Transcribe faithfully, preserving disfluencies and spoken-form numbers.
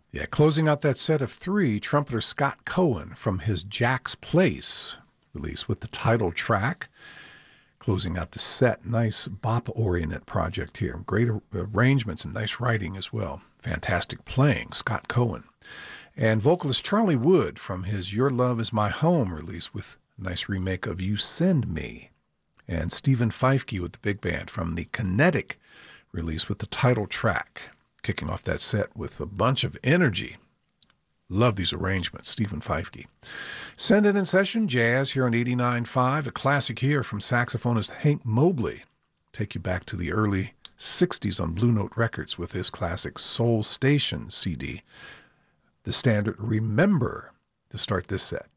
Yeah, closing out that set of three, trumpeter Scott Cohen from his Jack's Place release with the title track. Closing out the set, nice bop-oriented project here. Great arrangements and nice writing as well. Fantastic playing, Scott Cohen. And vocalist Charlie Wood from his Your Love Is My Home release with a nice remake of You Send Me. And Stephen Feifke with the big band from the Kinetic release with the title track. Kicking off that set with a bunch of energy. Love these arrangements, Stephen Feifke. Send It in Session, jazz here on eighty-nine point five. A classic here from saxophonist Hank Mobley. Take you back to the early sixties on Blue Note Records with his classic Soul Station C D. The standard Remember to start this set.